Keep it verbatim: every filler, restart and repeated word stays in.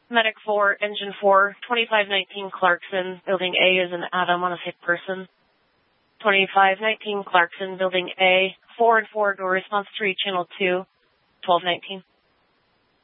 Medic four, Engine four, twenty-five nineteen Clarkson, Building A is an Adam on a sick person. twenty-five nineteen Clarkson, Building A, four and four, door response three, Channel two, twelve nineteen.